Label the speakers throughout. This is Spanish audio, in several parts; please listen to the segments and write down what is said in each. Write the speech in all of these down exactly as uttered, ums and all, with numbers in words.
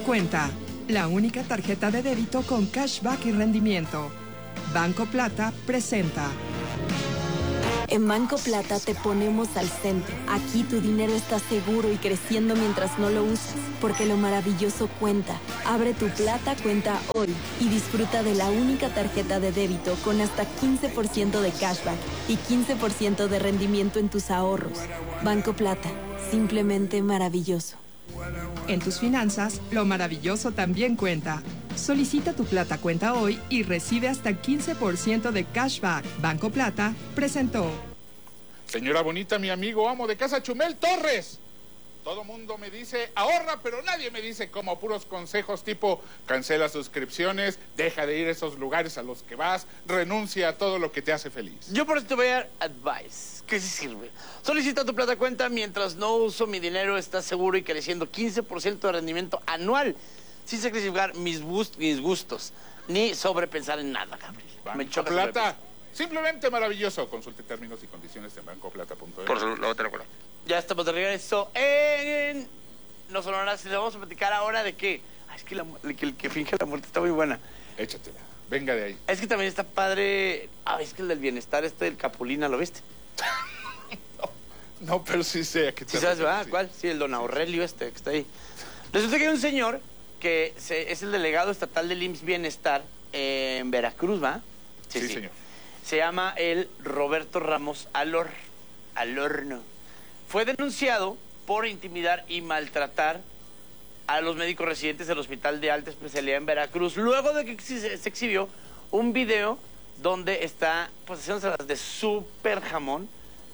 Speaker 1: Cuenta, la única tarjeta de débito con cashback y rendimiento. Banco Plata presenta.
Speaker 2: En Banco Plata te ponemos al centro. Aquí tu dinero está seguro y creciendo mientras no lo usas, porque lo maravilloso cuenta. Abre tu Plata Cuenta hoy y disfruta de la única tarjeta de débito con hasta quince por ciento de cashback y quince por ciento de rendimiento en tus ahorros. Banco Plata, simplemente maravilloso.
Speaker 1: En tus finanzas, lo maravilloso también cuenta. Solicita tu Plata Cuenta hoy y recibe hasta quince por ciento de cashback. Banco Plata presentó.
Speaker 3: Señora bonita, mi amigo amo de casa, Chumel Torres. Todo mundo me dice, ahorra, pero nadie me dice como puros consejos tipo, cancela suscripciones, deja de ir a esos lugares a los que vas, renuncia a todo lo que te hace feliz.
Speaker 4: Yo por eso te voy a dar advice, que sí sirve. Solicita tu Plata Cuenta mientras no uso mi dinero, está seguro y creciendo quince por ciento de rendimiento anual, sin sacrificar mis, gust mis gustos, ni sobrepensar en nada, cabrón. Me choca
Speaker 3: Plata, simplemente maravilloso. Consulte términos y condiciones en banco plata punto es.
Speaker 4: Por la otra cosa. Ya estamos de regreso en No Sonoras. Le vamos a platicar ahora de qué. Ay, es que, la, que el que finge la muerte está muy buena.
Speaker 3: Échatela, venga de ahí.
Speaker 4: Es que también está padre. Ay, es que el del bienestar, este del Capulina, ¿lo viste?
Speaker 3: no, no, pero sí sé a qué te
Speaker 4: ¿Sí sabes, verdad?
Speaker 3: Sí.
Speaker 4: ¿Cuál? Sí, el don Aurelio este que está ahí. Resulta que hay un señor que se, es el delegado estatal del I M S S Bienestar eh, en Veracruz, ¿va?
Speaker 3: Sí, sí, señor.
Speaker 4: Se llama el Roberto Ramos Alor, Alorno. Fue denunciado por intimidar y maltratar a los médicos residentes del Hospital de Alta Especialidad en Veracruz, luego de que se, se exhibió un video donde está pues haciéndose las de súper jamón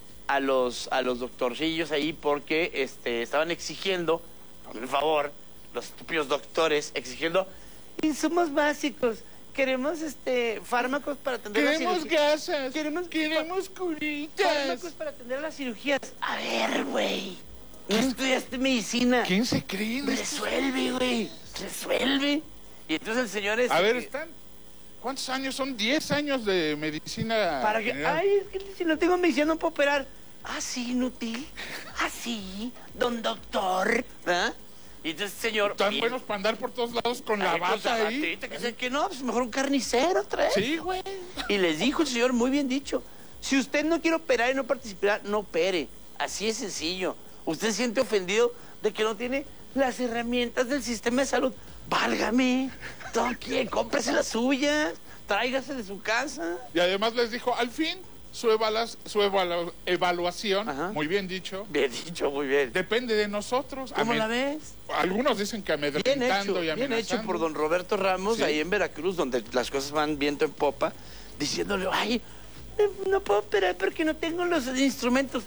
Speaker 4: a los, a los doctorcillos ahí porque este, estaban exigiendo, por favor, los estúpidos doctores exigiendo insumos básicos. Queremos este fármacos para atender
Speaker 3: Queremos
Speaker 4: las cirugías.
Speaker 3: gasas.
Speaker 4: Queremos,
Speaker 3: Queremos curitas.
Speaker 4: Fármacos para atender las cirugías. A ver, güey. No estudiaste medicina.
Speaker 3: ¿Quién se cree?
Speaker 4: Resuelve, güey. Resuelve. Y entonces el señor es.
Speaker 3: A ver, están. ¿Cuántos años son? ¿Diez años de medicina?
Speaker 4: Para que.
Speaker 3: general?
Speaker 4: Ay, es que si no tengo medicina no puedo operar. Ah, sí, inútil. Ah, sí, don doctor. ¿Ah? Y entonces, señor...
Speaker 3: Están
Speaker 4: bien,
Speaker 3: buenos para andar por todos lados con la
Speaker 4: ay, con
Speaker 3: bata ahí.
Speaker 4: zapatita, que, sé que no, pues mejor un carnicero trae.
Speaker 3: Sí, güey.
Speaker 4: Y les dijo el señor, muy bien dicho, si usted no quiere operar y no participar, no opere. Así es sencillo. Usted se siente ofendido de que no tiene las herramientas del sistema de salud. Válgame, toque, cómprese las suyas, tráigase de su casa.
Speaker 3: Y además les dijo, al fin, su, evalu su evalu evaluación,
Speaker 4: Ajá.
Speaker 3: muy bien dicho.
Speaker 4: Bien dicho, muy bien.
Speaker 3: Depende de nosotros.
Speaker 4: ¿Cómo
Speaker 3: Amed
Speaker 4: la ves?
Speaker 3: Algunos dicen que
Speaker 4: Bien
Speaker 3: amedrentando
Speaker 4: hecho,
Speaker 3: y amenazando.
Speaker 4: bien hecho por don Roberto Ramos,
Speaker 3: Sí.
Speaker 4: ahí en Veracruz, donde las cosas van viento en popa, diciéndole, ay, no, no puedo operar porque no tengo los instrumentos.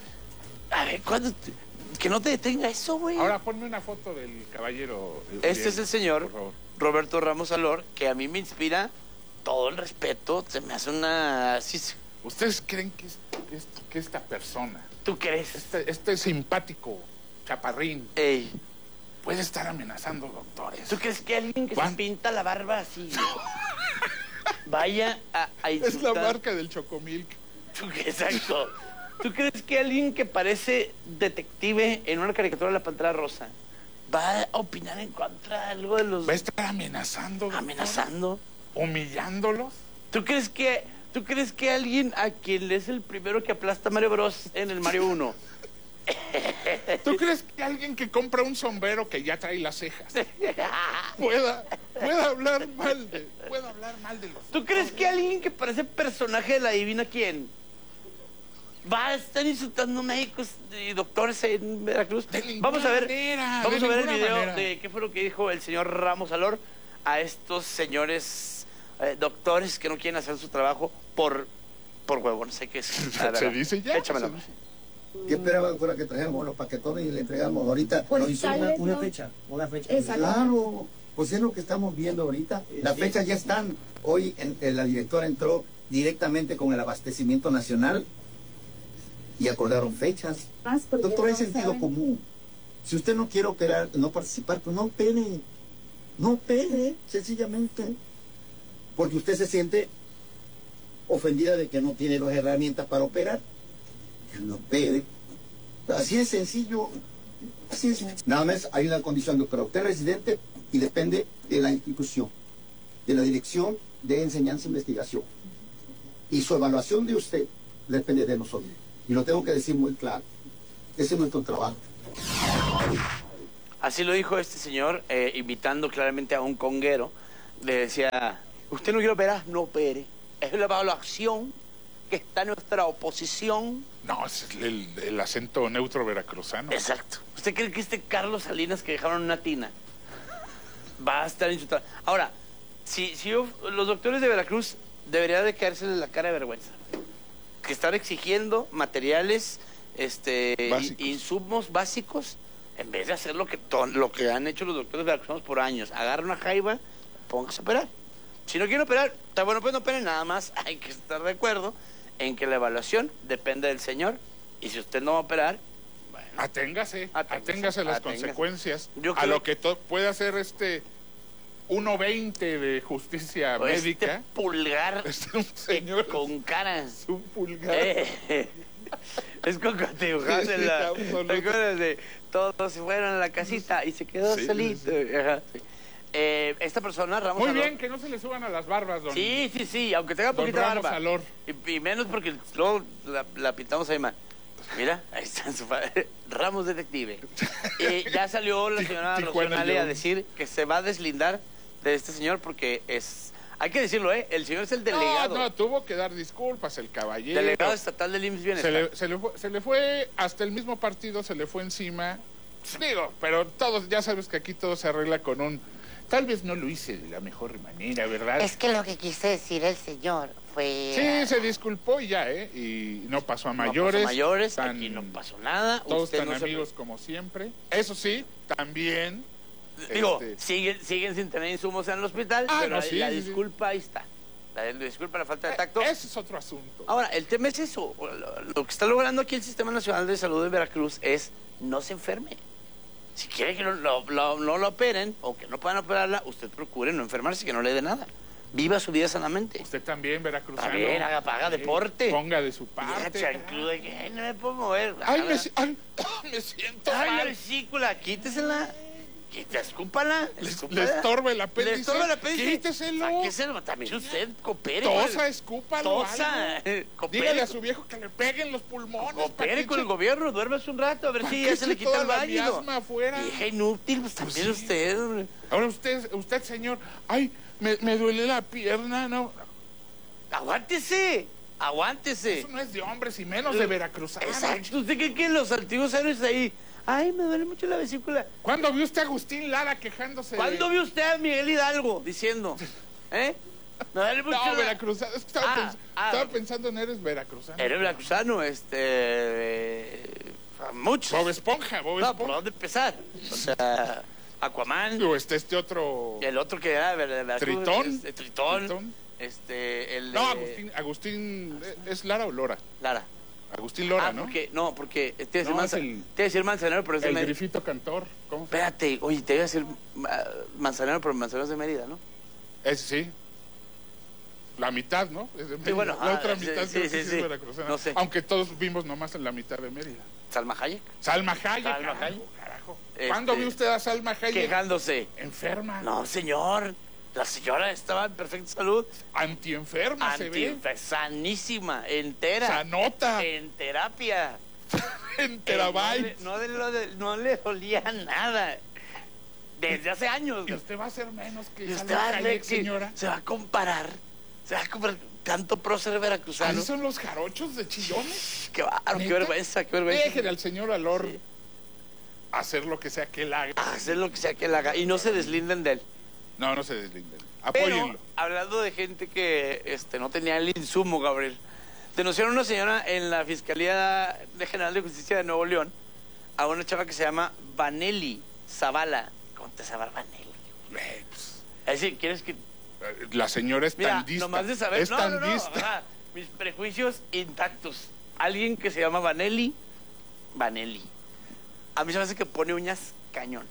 Speaker 4: A ver, ¿cuándo? Te, que no te detenga eso, güey.
Speaker 3: Ahora ponme una foto del caballero.
Speaker 4: Este
Speaker 3: Uriel,
Speaker 4: es el señor
Speaker 3: por favor.
Speaker 4: Roberto Ramos Alor, que a mí me inspira todo el respeto, se me hace una... sí,
Speaker 3: ¿Ustedes creen que, es, que, es, que esta persona,
Speaker 4: ¿tú crees?
Speaker 3: este, este simpático chaparrín,
Speaker 4: Ey,
Speaker 3: puede estar amenazando doctores?
Speaker 4: ¿tú crees que alguien que
Speaker 3: Juan.
Speaker 4: se pinta la barba así vaya a, a
Speaker 3: Es
Speaker 4: insultar?
Speaker 3: la marca del Chocomilk.
Speaker 4: ¿Tú qué? Exacto. ¿Tú crees que alguien que parece detective en una caricatura de la Pantera Rosa va a opinar en contra de algo de los...
Speaker 3: ¿Va a estar amenazando? doctor?
Speaker 4: amenazando?
Speaker 3: ¿Humillándolos?
Speaker 4: ¿Tú crees que tú crees que alguien a quien le es el primero que aplasta a Mario Bros en el Mario uno?
Speaker 3: ¿Tú crees que alguien que compra un sombrero que ya trae las cejas pueda, pueda hablar mal de, pueda hablar mal de los...
Speaker 4: ¿Tú crees que alguien que parece personaje de la Divina quién va a estar insultando médicos y doctores en Veracruz?
Speaker 3: De ninguna
Speaker 4: Vamos a ver,
Speaker 3: manera,
Speaker 4: vamos
Speaker 3: de
Speaker 4: a ver el
Speaker 3: ninguna
Speaker 4: video
Speaker 3: manera.
Speaker 4: de qué fue lo que dijo el señor Ramos Alor a estos señores eh, doctores que no quieren hacer su trabajo por por huevo, no sé qué es.
Speaker 3: Se dice ya.
Speaker 4: Échamelo.
Speaker 3: Se dice.
Speaker 5: ¿Qué esperaban fuera que trajéramos los paquetones y le entregamos ahorita?
Speaker 6: Pues
Speaker 5: Lo hizo
Speaker 6: tal
Speaker 5: una,
Speaker 6: vez
Speaker 5: una
Speaker 6: no.
Speaker 5: fecha, una fecha.
Speaker 6: Exacto.
Speaker 5: Claro, pues es lo que estamos viendo ahorita. Las fechas ya están. Hoy en, en la directora entró directamente con el abastecimiento nacional y acordaron fechas.
Speaker 6: Más porque
Speaker 5: Doctor, es
Speaker 6: no
Speaker 5: sentido
Speaker 6: saben.
Speaker 5: común. Si usted no quiere operar, no participar, pues no opere. No opere, sencillamente. Porque usted se siente ofendida de que no tiene las herramientas para operar. Que no opere. Así es sencillo. Así es. Nada más hay una condición, doctor. Usted es residente y depende de la institución, de la Dirección de Enseñanza e Investigación. Y su evaluación de usted depende de nosotros. Y lo tengo que decir muy claro. Ese es nuestro trabajo.
Speaker 4: Así lo dijo este señor, eh, invitando claramente a un conguero. Le decía, usted no quiere operar, no opere. Es la evaluación que está en nuestra oposición.
Speaker 3: No, es el, el acento neutro veracruzano.
Speaker 4: Exacto. ¿Usted cree que este Carlos Salinas que dejaron en una tina va a estar en su trabajo? Ahora, si, si yo, los doctores de Veracruz deberían de caérseles la cara de vergüenza. Que están exigiendo materiales, este,
Speaker 3: Básicos.
Speaker 4: insumos básicos, en vez de hacer lo que, lo que han hecho los doctores veracruzanos por años. Agarra una jaiba, póngase a operar. Si no quieren operar, está bueno, pues no operen, nada más hay que estar de acuerdo en que la evaluación depende del señor, y si usted no va a operar, bueno,
Speaker 3: Aténgase,
Speaker 4: Aténgase,
Speaker 3: aténgase las
Speaker 4: aténgase.
Speaker 3: consecuencias
Speaker 4: Yo
Speaker 3: a
Speaker 4: creo-
Speaker 3: lo que to- puede hacer este uno veinte de justicia
Speaker 4: pues,
Speaker 3: médica.
Speaker 4: este pulgar
Speaker 3: Es un señor,
Speaker 4: con caras.
Speaker 3: es un pulgar.
Speaker 4: Eh, es como cuando te dibujabas en la...
Speaker 3: Sí, absoluto.
Speaker 4: ¿te acuerdas de todos se fueron a la casita y se quedó
Speaker 3: Sí,
Speaker 4: solito?
Speaker 3: sí.
Speaker 4: Ajá, sí. Eh, esta persona, Ramos
Speaker 3: Muy
Speaker 4: Alor-
Speaker 3: bien, que no se le suban a las barbas, don.
Speaker 4: Sí, sí, sí, aunque tenga
Speaker 3: Don
Speaker 4: poquita
Speaker 3: Ramos
Speaker 4: barba.
Speaker 3: Alor.
Speaker 4: Y, y menos porque luego la, la pintamos ahí mal. Mira, ahí está en su fa- Ramos Detective. Y ya salió la señora
Speaker 3: Tijuana
Speaker 4: Rocío Nale a
Speaker 3: Jones.
Speaker 4: decir que se va a deslindar de este señor porque es... Hay que decirlo, ¿eh? El señor es el delegado.
Speaker 3: No, no, tuvo que dar disculpas el caballero.
Speaker 4: Delegado estatal del I M S S
Speaker 3: Se
Speaker 4: Bienestar.
Speaker 3: le, se, le fue, se le fue, hasta el mismo partido se le fue encima. Digo, pero todos, ya sabes que aquí todo se arregla con un... Tal vez no lo hice de la mejor manera, ¿verdad?
Speaker 6: Es que lo que quise decir el señor fue...
Speaker 3: Sí, se disculpó y ya, ¿eh? Y no pasó a
Speaker 4: No pasó
Speaker 3: mayores.
Speaker 4: mayores,
Speaker 3: tan-
Speaker 4: aquí no pasó nada.
Speaker 3: Todos
Speaker 4: usted
Speaker 3: tan
Speaker 4: no se-
Speaker 3: amigos como siempre. Eso sí, también...
Speaker 4: Digo,
Speaker 3: este,
Speaker 4: siguen, siguen sin tener insumos en el hospital,
Speaker 3: Ah,
Speaker 4: pero
Speaker 3: no,
Speaker 4: la,
Speaker 3: sí,
Speaker 4: la
Speaker 3: sí, sí.
Speaker 4: disculpa ahí está. La, la disculpa, la falta de tacto.
Speaker 3: eh, Ese es otro asunto.
Speaker 4: Ahora, el tema es eso. Lo, lo que está logrando aquí el Sistema Nacional de Salud de Veracruz es no se enferme. Si quiere que no lo, lo- no lo operen o que no puedan operarla, usted procure no enfermarse, que no le dé nada. Viva su vida sanamente.
Speaker 3: Usted también, veracruzano.
Speaker 4: Está bien, haga, haga
Speaker 3: Sí,
Speaker 4: deporte.
Speaker 3: Ponga de su
Speaker 4: Deja
Speaker 3: parte.
Speaker 4: chancludo de que "Ay, no me puedo mover".
Speaker 3: Ay,
Speaker 4: Haga.
Speaker 3: me, si- ay, me siento
Speaker 4: Ay, la
Speaker 3: mal.
Speaker 4: vesícula, quítesela. Quita, escúpala.
Speaker 3: Le,
Speaker 4: escúpala.
Speaker 3: le estorba el apéndice.
Speaker 4: Le estorba el apéndice.
Speaker 3: Quíteselo.
Speaker 4: Sáqueselo. También usted coopere.
Speaker 3: Tosa,
Speaker 4: con el-
Speaker 3: escúpalo.
Speaker 4: Tosa.
Speaker 3: algo.
Speaker 4: eh, coopere
Speaker 3: Dígale a
Speaker 4: con-
Speaker 3: su viejo que le peguen los pulmones.
Speaker 4: Coopere
Speaker 3: pa'
Speaker 4: con
Speaker 3: que
Speaker 4: el
Speaker 3: eche-
Speaker 4: gobierno, duérmase un rato, a ver
Speaker 3: pa'
Speaker 4: si
Speaker 3: que
Speaker 4: ya se le
Speaker 3: eche
Speaker 4: quita
Speaker 3: toda
Speaker 4: el
Speaker 3: la
Speaker 4: válido.
Speaker 3: miasma afuera.
Speaker 4: Vieja inútil, pues también
Speaker 3: sí.
Speaker 4: usted. hombre.
Speaker 3: Ahora usted, usted, señor, ay, me, me duele la pierna, no.
Speaker 4: Aguántese, aguántese.
Speaker 3: Eso no es de hombres y menos de veracruzanos.
Speaker 4: Exacto, ¿usted cree que los antiguos héroes ahí? Ay, me duele mucho la vesícula.
Speaker 3: ¿Cuándo vio usted a Agustín Lara quejándose?
Speaker 4: ¿Cuándo
Speaker 3: de...
Speaker 4: vio usted a Miguel Hidalgo diciendo? ¿Eh? Me duele mucho
Speaker 3: No,
Speaker 4: la-
Speaker 3: veracruzano. Es que estaba,
Speaker 4: Ah,
Speaker 3: pens-
Speaker 4: ah.
Speaker 3: estaba pensando en eres veracruzano.
Speaker 4: Eres veracruzano, este... eh, a muchos.
Speaker 3: Bob Esponja, Bob
Speaker 4: No, ¿por
Speaker 3: Esponja.
Speaker 4: dónde empezar? O sea, Aquaman,
Speaker 3: O este, este otro...
Speaker 4: el otro que era de Veracruz,
Speaker 3: Tritón.
Speaker 4: este, Tritón,
Speaker 3: Tritón.
Speaker 4: este, el
Speaker 3: No,
Speaker 4: de-
Speaker 3: Agustín, Agustín, ¿es Lara o Lora?
Speaker 4: Lara.
Speaker 3: Agustín Lora,
Speaker 4: ah,
Speaker 3: ¿no?
Speaker 4: porque, no, porque te iba a decir,
Speaker 3: No,
Speaker 4: manza-
Speaker 3: es el-
Speaker 4: te iba a decir manzanero, pero es de
Speaker 3: El
Speaker 4: Mérida.
Speaker 3: grifito cantor. ¿Cómo se llama?
Speaker 4: Espérate, oye, te iba a decir ah, manzanero, pero manzanero es de Mérida, ¿no?
Speaker 3: Ese sí. La mitad, ¿no? Es de Mérida.
Speaker 4: bueno,
Speaker 3: la
Speaker 4: ah,
Speaker 3: otra
Speaker 4: sí,
Speaker 3: mitad
Speaker 4: sí,
Speaker 3: creo que
Speaker 4: sí,
Speaker 3: sí
Speaker 4: sí.
Speaker 3: es veracruzana.
Speaker 4: No sé.
Speaker 3: Aunque todos vimos nomás en la mitad de Mérida.
Speaker 4: Salma Hayek,
Speaker 3: Salma Hayek.
Speaker 4: Salma
Speaker 3: carajo,
Speaker 4: Hayek.
Speaker 3: carajo.
Speaker 4: Este,
Speaker 3: ¿Cuándo vio usted a Salma Hayek
Speaker 4: quejándose.
Speaker 3: enferma?
Speaker 4: No, señor, la señora estaba en perfecta salud,
Speaker 3: Antienferma se ve.
Speaker 4: anti, sanísima, entera,
Speaker 3: Sanota.
Speaker 4: en terapia.
Speaker 3: En
Speaker 4: Eh,
Speaker 3: terabytes.
Speaker 4: no, le, no, le, no le dolía nada. Desde hace años.
Speaker 3: Y usted va a ser menos que
Speaker 4: Y usted
Speaker 3: Salma
Speaker 4: va a
Speaker 3: Hayek,
Speaker 4: ver que
Speaker 3: señora.
Speaker 4: se va a comparar. Se va a comparar tanto prócer veracruzano.
Speaker 3: ¿Ahí son los jarochos de chillones?
Speaker 4: Qué bárbaro, qué
Speaker 3: ¿Neta?
Speaker 4: vergüenza, qué vergüenza.
Speaker 3: Déjele al señor Alor
Speaker 4: Sí.
Speaker 3: hacer lo que sea que él haga.
Speaker 4: Hacer lo que sea que él haga. Y no se deslinden de él.
Speaker 3: No, no se deslinden.
Speaker 4: Pero,
Speaker 3: Apóyenlo.
Speaker 4: hablando de gente que este, no tenía el insumo, Gabriel, denunciaron a una señora en la Fiscalía de General de Justicia de Nuevo León a una chava que se llama Vanelli Zavala. ¿Cómo te sabes Vanelli?
Speaker 3: Eh, pues,
Speaker 4: Es decir, ¿quieres que...?
Speaker 3: la señora es
Speaker 4: Mira,
Speaker 3: tan lista.
Speaker 4: nomás de saber...
Speaker 3: Es
Speaker 4: no,
Speaker 3: tan
Speaker 4: no, no,
Speaker 3: lista.
Speaker 4: ajá, mis prejuicios intactos. Alguien que se llama Vanelli, Vanelli. A mí se me hace que pone uñas cañón.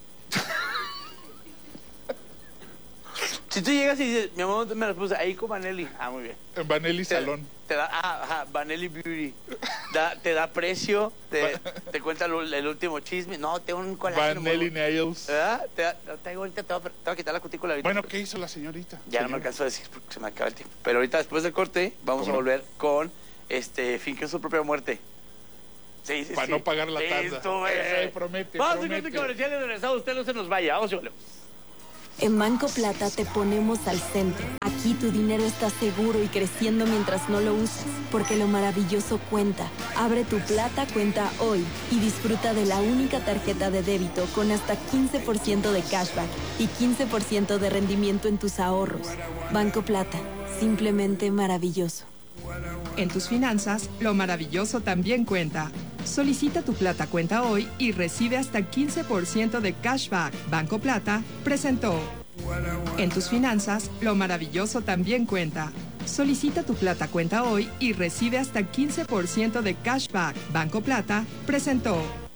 Speaker 4: Si tú llegas y dices, mi amor, me las puse ahí con Vanelli. Ah, muy bien.
Speaker 3: En Vanelli
Speaker 4: Te-
Speaker 3: Salón.
Speaker 4: Te da, ah, ajá, Vanelli Beauty. Da, te da precio, te, te cuenta el, el último chisme. No, tengo un colágeno.
Speaker 3: Van Nelly Nails.
Speaker 4: ¿Verdad? Te, te, ahorita te voy, a, te voy a quitar la cutícula ahorita.
Speaker 3: Bueno, ¿qué hizo la señorita?
Speaker 4: Ya
Speaker 3: Señora.
Speaker 4: no me alcanzo a decir porque se me acaba el tiempo. Pero ahorita, después del corte, vamos a volver con este fingió su propia muerte. Sí, sí,
Speaker 3: Para
Speaker 4: sí.
Speaker 3: no pagar la tanda.
Speaker 4: Esto es.
Speaker 3: Eh, promete,
Speaker 4: Vamos
Speaker 3: promete.
Speaker 4: a corte comercial y regresado. Usted no se nos vaya. Vamos y volvemos.
Speaker 2: En Banco Plata te ponemos al centro. Aquí tu dinero está seguro y creciendo mientras no lo usas, porque lo maravilloso cuenta. Abre tu Plata cuenta hoy y disfruta de la única tarjeta de débito con hasta quince por ciento de cashback y quince por ciento de rendimiento en tus ahorros. Banco Plata, simplemente maravilloso.
Speaker 1: En tus finanzas, lo maravilloso también cuenta. Solicita tu Plata Cuenta hoy y recibe hasta quince por ciento de cashback. Banco Plata presentó. En tus finanzas, lo maravilloso también cuenta. Solicita tu Plata Cuenta hoy y recibe hasta quince por ciento de cashback. Banco Plata presentó.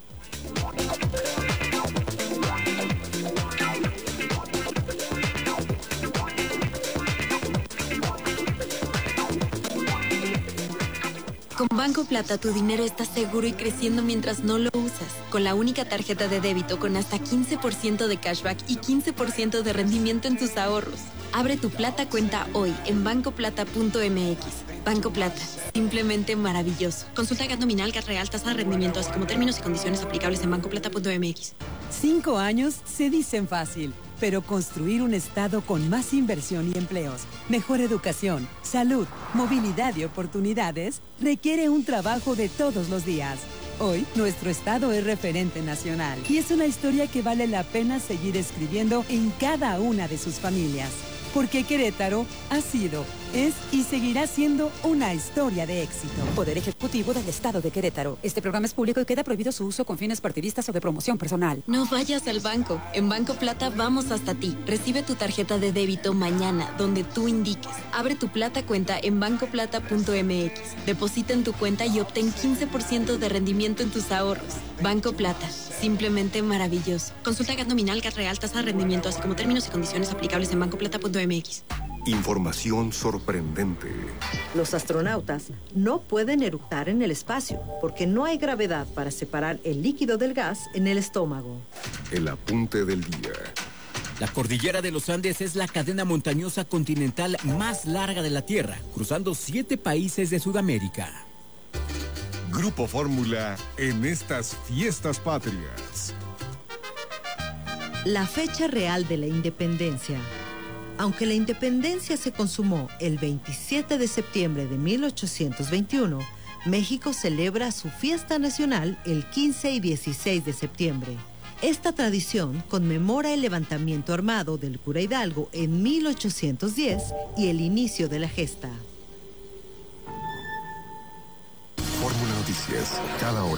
Speaker 2: Con Banco Plata tu dinero está seguro y creciendo mientras no lo usas. Con la única tarjeta de débito con hasta quince por ciento de cashback y quince por ciento de rendimiento en tus ahorros. Abre tu Plata Cuenta hoy en banco plata punto m x. Banco Plata, simplemente maravilloso. Consulta G A T nominal, G A T real, tasa de rendimiento, así como términos y condiciones aplicables en banco plata punto m x.
Speaker 7: Cinco años se dicen fácil, pero construir un estado con más inversión y empleos, mejor educación, salud, movilidad y oportunidades requiere un trabajo de todos los días. Hoy, nuestro estado es referente nacional y es una historia que vale la pena seguir escribiendo en cada una de sus familias. Porque Querétaro ha sido, es y seguirá siendo una historia de éxito.
Speaker 8: Poder Ejecutivo del Estado de Querétaro. Este programa es público y queda prohibido su uso con fines partidistas o de promoción personal.
Speaker 2: No vayas al banco. En Banco Plata vamos hasta ti. Recibe tu tarjeta de débito mañana, donde tú indiques. Abre tu Plata Cuenta en banco plata punto m x. Deposita en tu cuenta y obtén quince por ciento de rendimiento en tus ahorros. Banco Plata, simplemente maravilloso. Consulta G A T nominal, G A T real, tasa de rendimiento, así como términos y condiciones aplicables en banco plata punto m x.
Speaker 9: Información sorprendente.
Speaker 10: Los astronautas no pueden eructar en el espacio porque no hay gravedad para separar el líquido del gas en el estómago.
Speaker 9: El apunte del día.
Speaker 11: La cordillera de los Andes es la cadena montañosa continental más larga de la Tierra, cruzando siete países de Sudamérica.
Speaker 9: Grupo Fórmula en estas fiestas patrias.
Speaker 10: La fecha real de la independencia. Aunque la independencia se consumó el veintisiete de septiembre de mil ochocientos veintiuno, México celebra su fiesta nacional el quince y dieciséis de septiembre. Esta tradición conmemora el levantamiento armado del cura Hidalgo en mil ochocientos diez y el inicio de la gesta.
Speaker 9: Fórmula Noticias, cada hora.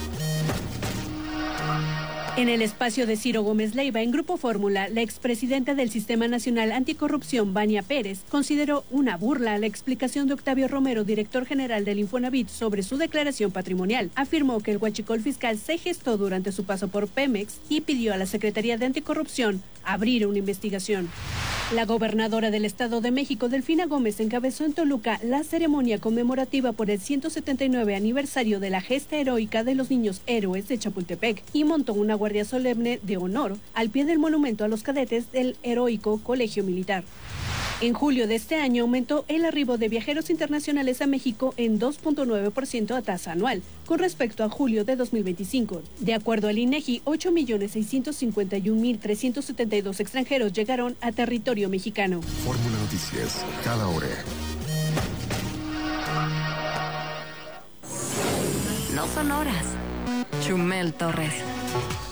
Speaker 12: En el espacio de Ciro Gómez Leiva, en Grupo Fórmula, la expresidenta del Sistema Nacional Anticorrupción, Vania Pérez, consideró una burla la explicación de Octavio Romero, director general del Infonavit, sobre su declaración patrimonial. Afirmó que el huachicol fiscal se gestó durante su paso por Pemex y pidió a la Secretaría de Anticorrupción abrir una investigación. La gobernadora del Estado de México, Delfina Gómez, encabezó en Toluca la ceremonia conmemorativa por el ciento setenta y nueve aniversario de la gesta heroica de los niños héroes de Chapultepec y montó una guardia solemne de honor al pie del monumento a los cadetes del heroico Colegio Militar. En julio de este año aumentó el arribo de viajeros internacionales a México en dos punto nueve por ciento a tasa anual, con respecto a julio de dos mil veinticinco. De acuerdo al INEGI, ocho millones seiscientos cincuenta y un mil trescientos setenta y dos extranjeros llegaron a territorio mexicano.
Speaker 9: Fórmula Noticias, cada hora.
Speaker 2: No son horas. Chumel Torres.